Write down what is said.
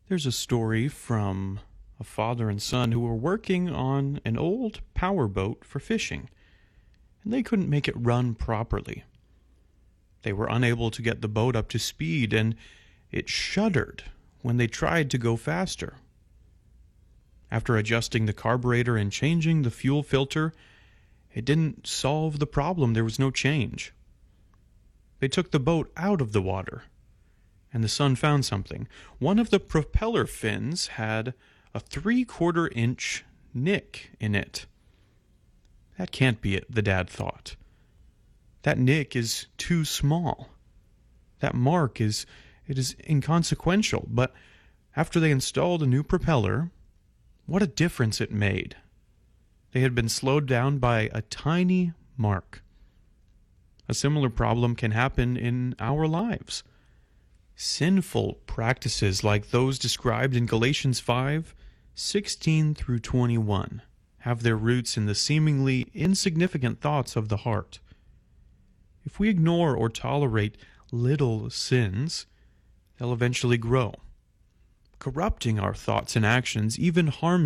There's a story from a father and son who were working on an old power boat for fishing, and they couldn't make it run properly. They were unable to get the boat up to speed, and it shuddered when they tried to go faster. After adjusting the carburetor and changing the fuel filter, it didn't solve the problem. There was no change. They took the boat out of the water, and the son found something. One of the propeller fins had a 3/4-inch nick in it. That can't be it, the dad thought. That nick is too small. That mark is inconsequential, but after they installed a new propeller, what a difference it made. They had been slowed down by a tiny mark. A similar problem can happen in our lives. Sinful practices like those described in Galatians 5:16-21 have their roots in the seemingly insignificant thoughts of the heart. If we ignore or tolerate little sins, they'll eventually grow, corrupting our thoughts and actions, even harming